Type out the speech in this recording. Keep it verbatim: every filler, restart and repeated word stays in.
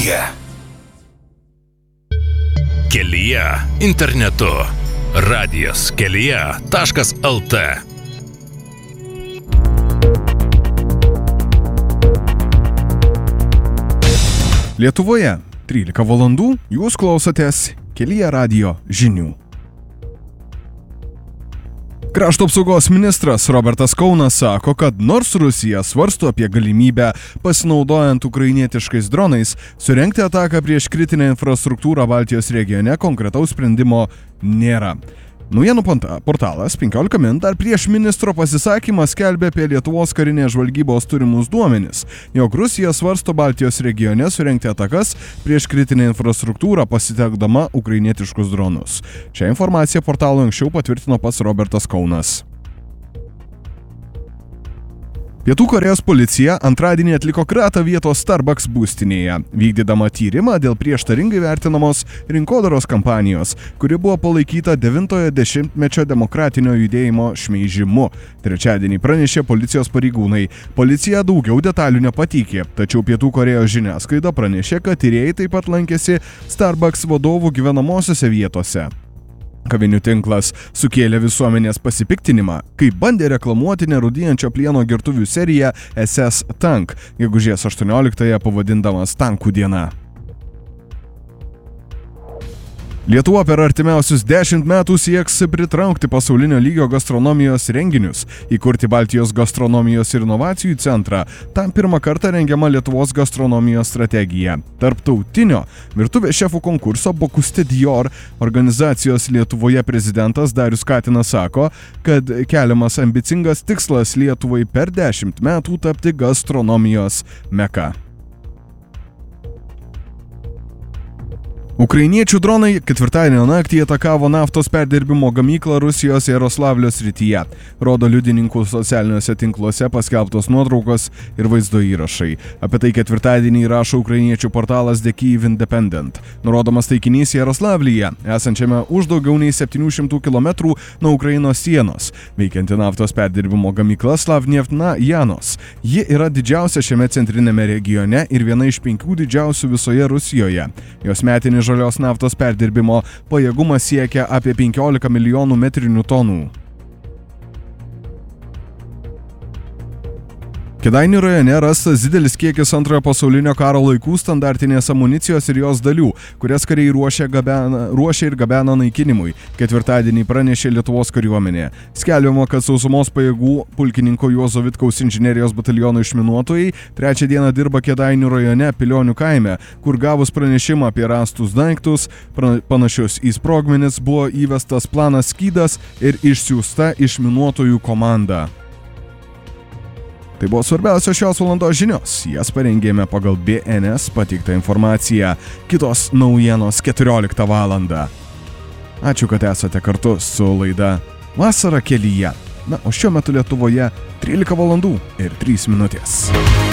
Kelyje. Kelyje internetu. Radijas kelyje taškas lt. Lietuvoje trylika valandų, jūs klausotės Kelyje radijo žinių. Krašto apsaugos ministras Robertas Kaunas sako, kad nors Rusija svarsto apie galimybę, pasinaudojant ukrainietiškais dronais, surengti ataką prieš kritinę infrastruktūrą Baltijos regione, konkretaus sprendimo nėra. Naujienų portalas penkiolika min dar prieš ministro pasisakymą skelbė apie Lietuvos karinės žvalgybos turimus duomenis, jog Rusija svarsto Baltijos regione surengti atakas prieš kritinę infrastruktūrą pasitelkdama ukrainietiškus dronus. Šią informaciją portalui anksčiau patvirtino pats Robertas Kaunas. Pietų Korėjos policija antradienį atliko kratą vietos Starbucks būstinėje, vykdydama tyrimą dėl prieštaringai vertinamos rinkodaros kampanijos, kuri buvo palaikyta devintojo dešimtmečio demokratinio judėjimo šmeižimu. Trečiadienį pranešė policijos pareigūnai. Policija daugiau detalių nepateikė, tačiau Pietų Korėjos žiniasklaida pranešė, kad tyrėjai taip pat lankėsi Starbucks vadovų gyvenamosiose vietose. Kavinių tinklas sukėlė visuomenės pasipiktinimą, kai bandė reklamuoti nerūdijančio plieno girtuvių seriją S S Tank, gegužės aštuonioliktąją pavadindamas Tankų diena. Lietuva per artimiausius dešimt metų sieks pritraukti pasaulinio lygio gastronomijos renginius, įkurti Baltijos gastronomijos ir inovacijų centrą. Tam pirmą kartą rengiama Lietuvos gastronomijos strategija. Tarptautinio virtuvės šefų konkurso Bocuse d'Or organizacijos Lietuvoje prezidentas Darius Katinas sako, kad keliamas ambicingas tikslas Lietuvai per dešimt metų tapti gastronomijos meka. Ukrainiečių dronai ketvirtadienio naktį atakavo naftos perdirbimo gamyklą Rusijos Jaroslavlio srityje, rodo liudininkų socialiniuose tinkluose paskelbtos nuotraukos ir vaizdo įrašai. Apie tai ketvirtadienį rašo ukrainiečių portalas The Kyiv Independent. Nurodomas taikinys Jaroslavlyje, esančiame už daugiau nei septynių šimtų kilometrų nuo Ukrainos sienos, veikianti naftos perdirbimo gamykla Slavnefna Janos. Ji yra didžiausia šiame centrinėme regione ir viena iš penkių didžiausių visoje Rusijoje. Jos metinis žalios naftos perdirbimo pajėgumas siekia apie penkiolika milijonų metrinių tonų. Kėdainių rajone rastas didelis kiekis antrojo pasaulinio karo laikų standartinės amunicijos ir jos dalių, kurias kariai ruošia, gabena, ruošia ir gabena naikinimui. Ketvirtadienį pranešė Lietuvos kariuomenė. Skelbiama, kad sausumos pajėgų pulkininko Juozo Vitkaus inžinerijos bataliono išminuotojai trečią dieną dirba Kėdainių rajone Pilionių kaime, kur gavus pranešimą apie rastus daiktus, panašius į sprogmenis, buvo įvestas planas skydas ir išsiųsta išminuotojų komanda. Tai buvo svarbiausios šios valandos žinios. Jas parengėme pagal B N S pateiktą informaciją. Kitos naujienos keturioliktą valandą. Ačiū, kad esate kartu su laida Vasara kelyje. Na, o šiuo metu Lietuvoje trylika valandų ir trys minutės.